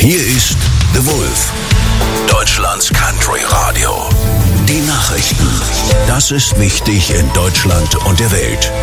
Hier ist The Wolf, Deutschlands Country Radio. Die Nachrichten. Das ist wichtig in Deutschland und der Welt.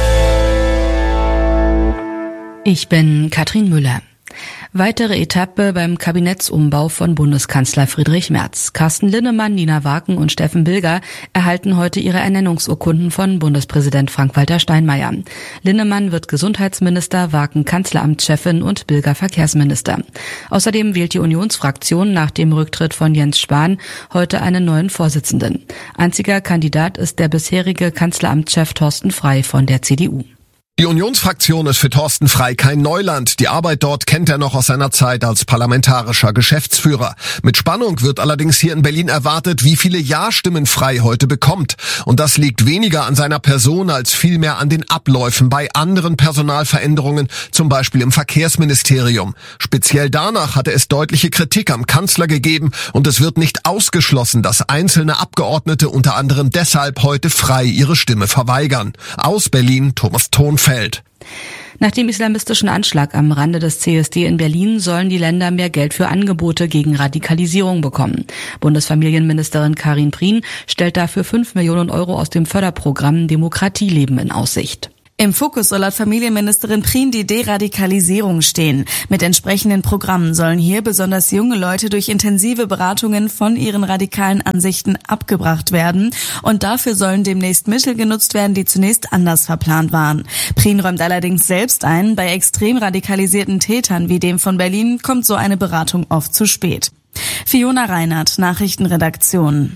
Ich bin Katrin Müller. Weitere Etappe beim Kabinettsumbau von Bundeskanzler Friedrich Merz. Carsten Linnemann, Nina Waken und Steffen Bilger erhalten heute ihre Ernennungsurkunden von Bundespräsident Frank-Walter Steinmeier. Linnemann wird Gesundheitsminister, Waken Kanzleramtschefin und Bilger Verkehrsminister. Außerdem wählt die Unionsfraktion nach dem Rücktritt von Jens Spahn heute einen neuen Vorsitzenden. Einziger Kandidat ist der bisherige Kanzleramtschef Thorsten Frey von der CDU. Die Unionsfraktion ist für Thorsten Frey kein Neuland. Die Arbeit dort kennt er noch aus seiner Zeit als parlamentarischer Geschäftsführer. Mit Spannung wird allerdings hier in Berlin erwartet, wie viele Ja-Stimmen Frey heute bekommt. Und das liegt weniger an seiner Person als vielmehr an den Abläufen bei anderen Personalveränderungen, zum Beispiel im Verkehrsministerium. Speziell danach hatte es deutliche Kritik am Kanzler gegeben und es wird nicht ausgeschlossen, dass einzelne Abgeordnete unter anderem deshalb heute Frey ihre Stimme verweigern. Aus Berlin, Thomas Thonfeld. Nach dem islamistischen Anschlag am Rande des CSD in Berlin sollen die Länder mehr Geld für Angebote gegen Radikalisierung bekommen. Bundesfamilienministerin Karin Prien stellt dafür 5 Millionen Euro aus dem Förderprogramm Demokratieleben in Aussicht. Im Fokus soll laut Familienministerin Prien die Deradikalisierung stehen. Mit entsprechenden Programmen sollen hier besonders junge Leute durch intensive Beratungen von ihren radikalen Ansichten abgebracht werden. Und dafür sollen demnächst Mittel genutzt werden, die zunächst anders verplant waren. Prien räumt allerdings selbst ein, bei extrem radikalisierten Tätern wie dem von Berlin kommt so eine Beratung oft zu spät. Fiona Reinhardt, Nachrichtenredaktion.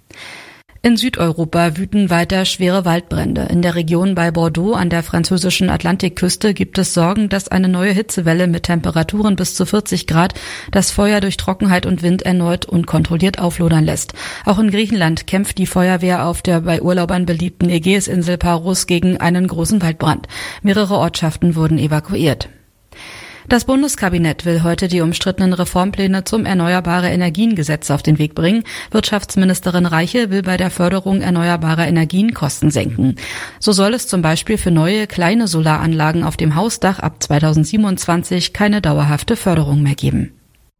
In Südeuropa wüten weiter schwere Waldbrände. In der Region bei Bordeaux an der französischen Atlantikküste gibt es Sorgen, dass eine neue Hitzewelle mit Temperaturen bis zu 40 Grad das Feuer durch Trockenheit und Wind erneut unkontrolliert auflodern lässt. Auch in Griechenland kämpft die Feuerwehr auf der bei Urlaubern beliebten Ägäisinsel Paros gegen einen großen Waldbrand. Mehrere Ortschaften wurden evakuiert. Das Bundeskabinett will heute die umstrittenen Reformpläne zum Erneuerbare-Energien-Gesetz auf den Weg bringen. Wirtschaftsministerin Reiche will bei der Förderung erneuerbarer Energien Kosten senken. So soll es zum Beispiel für neue, kleine Solaranlagen auf dem Hausdach ab 2027 keine dauerhafte Förderung mehr geben.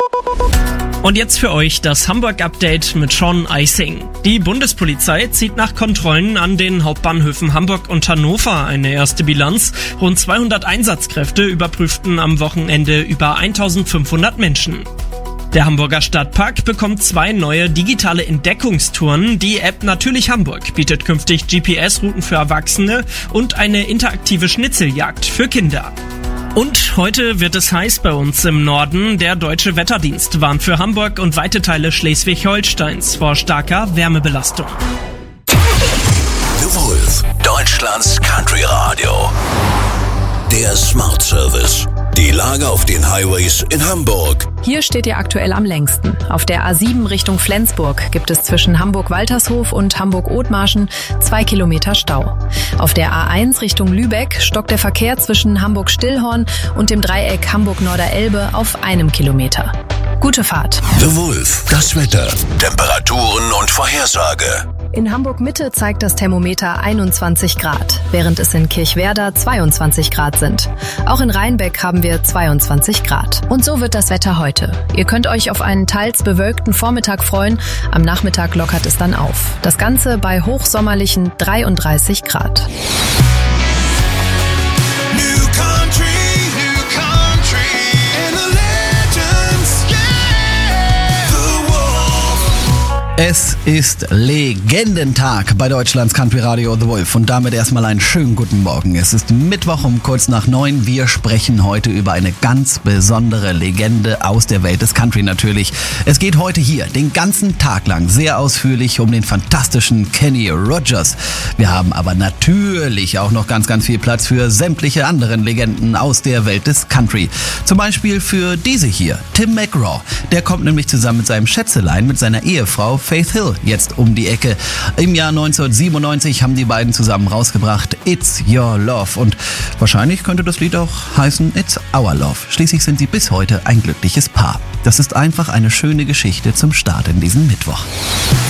Und jetzt für euch das Hamburg-Update mit Sean Eising. Die Bundespolizei zieht nach Kontrollen an den Hauptbahnhöfen Hamburg und Hannover eine erste Bilanz. Rund 200 Einsatzkräfte überprüften am Wochenende über 1500 Menschen. Der Hamburger Stadtpark bekommt 2 neue digitale Entdeckungstouren. Die App Natürlich Hamburg bietet künftig GPS-Routen für Erwachsene und eine interaktive Schnitzeljagd für Kinder. Und heute wird es heiß bei uns im Norden. Der Deutsche Wetterdienst warnt für Hamburg und weite Teile Schleswig-Holsteins vor starker Wärmebelastung. The Wolf, Deutschlands Country Radio. Der Smart Service. Die Lage auf den Highways in Hamburg. Hier steht ihr aktuell am längsten. Auf der A7 Richtung Flensburg gibt es zwischen Hamburg-Waltershof und Hamburg-Othmarschen 2 Kilometer Stau. Auf der A1 Richtung Lübeck stockt der Verkehr zwischen Hamburg-Stillhorn und dem Dreieck Hamburg-Norderelbe auf 1 Kilometer. Gute Fahrt. The Wolf, das Wetter, Temperaturen und Vorhersage. In Hamburg-Mitte zeigt das Thermometer 21 Grad, während es in Kirchwerder 22 Grad sind. Auch in Rheinbeck haben wir 22 Grad. Und so wird das Wetter heute. Ihr könnt euch auf einen teils bewölkten Vormittag freuen. Am Nachmittag lockert es dann auf. Das Ganze bei hochsommerlichen 33 Grad. Es ist Legendentag bei Deutschlands Country Radio The Wolf und damit erstmal einen schönen guten Morgen. Es ist Mittwoch um kurz nach 9. Wir sprechen heute über eine ganz besondere Legende aus der Welt des Country natürlich. Es geht heute hier den ganzen Tag lang sehr ausführlich um den fantastischen Kenny Rogers. Wir haben aber natürlich auch noch ganz viel Platz für sämtliche anderen Legenden aus der Welt des Country. Zum Beispiel für diese hier, Tim McGraw. Der kommt nämlich zusammen mit seinem Schätzelein, mit seiner Ehefrau Faith Hill jetzt um die Ecke. Im Jahr 1997 haben die beiden zusammen rausgebracht It's Your Love und wahrscheinlich könnte das Lied auch heißen It's Our Love. Schließlich sind sie bis heute ein glückliches Paar. Das ist einfach eine schöne Geschichte zum Start in diesen Mittwoch.